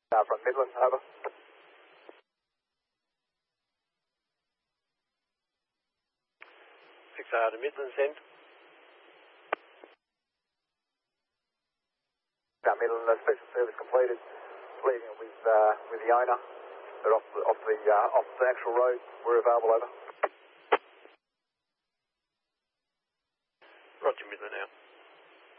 From Midland, over. 6 to Midland, send. Midland, special service completed. Leaving it with the owner. They're off the actual road. We're available, over. Roger, Midland now.